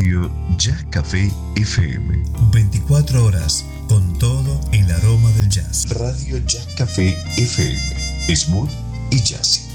Radio Ya Café FM. 24 horas con todo el aroma del jazz. Radio Ya Café FM. Smooth y jazzy.